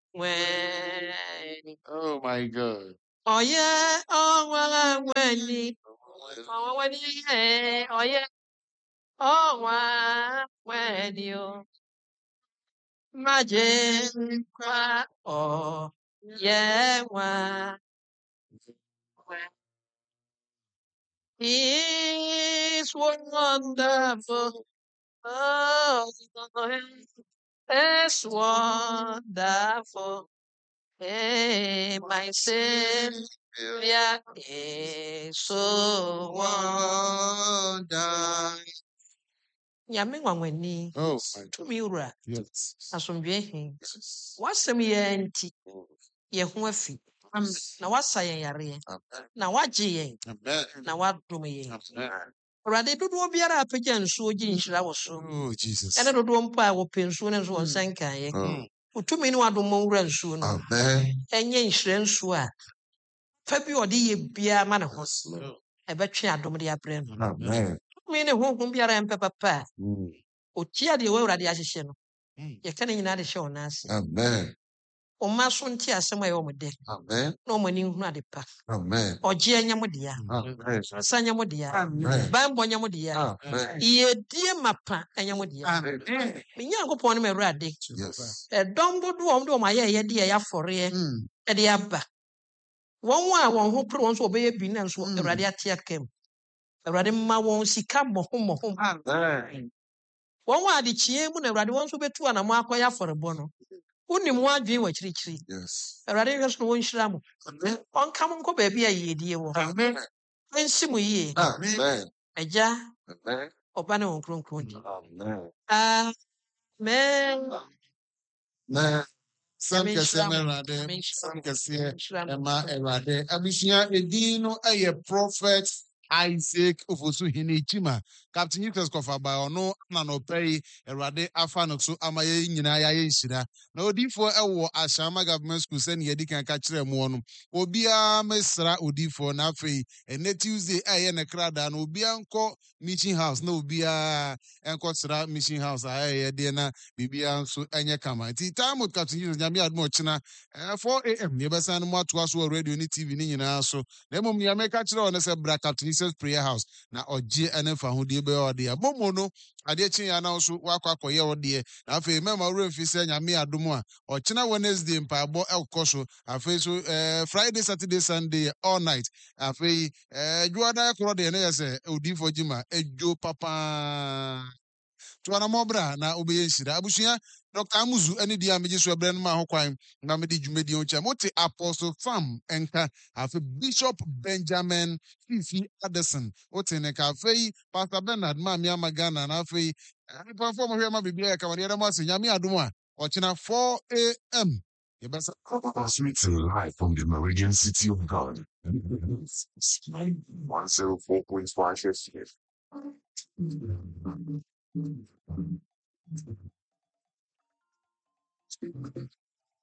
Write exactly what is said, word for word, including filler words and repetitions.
when Oh my God. oh yeah, oh when oh when yeah, oh yeah, oh when you imagine oh yeah, is wonderful. Oh, it's wonderful. Hey, my Savior is so wonderful. Nyame nwanwani Oh my God. tumi wura Yes. asomdwe hin Yes. wasɛm yɛ nti yɛ ho afi na wasa yɛn yareɛ na wagye yɛn Amen. na wadom yɛn Amen. awurade dodoɔ biara a apagya nsuo gye nhyira wɔ so Oh Jesus. ɛne dodoɔ mpo a wɔpɛ nsuo no nso wɔ nsa nkaeɛ Oh. wotumi ne wadom ma wura nsuo no Amen. ɛnyɛ nhyira nsuo a fa bi a ɔde yɛ biara ma ne ho Oh. ɛbɛtwe adom de abrɛ no Amen. tumi ne honhom biara ɛmpɛ papa a Mm. otia deɛ wɔawurade ahyehyɛ no Mm. yɛka ne nyinaa de hyɛ wɔn ase Amen. ɔma so nte asɛm a ɛwɔ mo dɛ Amen. na ɔmo ani nhunu ade pa Amen. ɔgye ɛnyɛ mo dea Amen. nsa nyɛ mo dea Amen. bambɔ nyɛ mo dea Amen. yɛdie mapa ɛnyɛ mo dea Amen. me nyankopɔn no ma awurade Yes. ɛdɔm dodoɔ a ɔmo de ɔmo ayɛ ɛyɛ de ɛyɛ afɔreɛ Mm. ɛde aba wɔn a wɔn ho pere wɔn so wɔbɛyɛ bi na nso Mm. awurade ate aka mu awurade ma wɔn sika mmɔho mmɔho Amen. wɔn a adekyee mu na awurade wɔn nso bɛtu anamo akɔyɛ afɔrebɔ no wonim ho adwene wɔ akyirikyiri Yes. awurade hwɛ so na wɔnhyira mo Amen. ɔnka mo nkɔ baabi a yɛyɛdie wɔ Amen. ɛnsi mo yie Amen. agya Amen. ɔba ne wɔn kronkron di Amen. amen Na sam Nyame kɛseɛ nhyira no mo Awurade, Nyame nhyira sam mo kɛseɛ nhyira mo ɛma Awurade. Abusua edin no ɛyɛ Prophet Isaac Ofosu-Hene Chima. Captain Eustace Kofa-Baah ɔno na nɔpɛ yi Awurade afa no so ama yɛn nyinaa yɛayɛ nhyira. Na odiifoɔ ɛwɔ Ashama Government School sɛnea yɛdi kan ka kyerɛ mu no. Obiara mesra odiifoɔ na afei ɛnɛ Tuesday a ɛyɛ ne kradaa no obiara nkɔ Mission House na obiara ɛnkɔsra Mission House a ɛyɛ deɛ na biribiara nso ɛnyɛ kama. Nti time with Captain Eustace nyame adom ɔkyena eh, four a m ne yɛbɛsan no mu atoa so wɔ radio ne T V ne nyinaa so. Na mmom nea meka kyerɛ wɔ no sɛ bra Captain Eustace Prayer House na ɔgye ɛne mfa hodie bɛyɛ ɔdeɛ. Momo no adeɛ kye ya na nso wakɔ akɔyɛ ɔdeɛ. Na afei mɛma wura mfi sɛ nyame adom a ɔkyena Wednesday mpaebɔ ɛkɔ so. Afei so eh, Friday, Saturday, Sunday all night. Afei eh, dwoada ɛkorɔ deɛ ne yɛ sɛ odiifo gyima edwo papa tuana mɔbra na wobɛyɛ nhyira abusua Doctor Amuzu ɛne deɛ a megye so ɛbrɛ no ma ho kwan na mede dwumadi ho kyɛ mote Apostle Sam ɛnka afei Bishop Benjamin Fifi Addison wote ne ka afei Pastor Bernard Maame Ama Ghana na afei nipafoɔ mohwɛ ma biribiara yɛka wɔde yɛdɛ mo ase nyame adom a ɔkyena four a m yɛbɛsa Transmitting live from the Meridian City of God. one oh four point five F M.